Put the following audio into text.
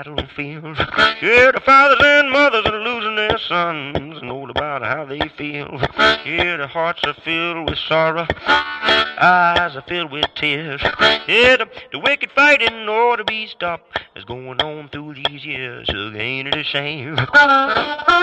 battlefield. Yeah, the fathers and mothers are losing their sons, know about how they feel. Yeah, their hearts are filled with sorrow, eyes are filled with tears. Yeah, the wicked fighting ought to be stopped. It's going on through these years. Ain't it a shame?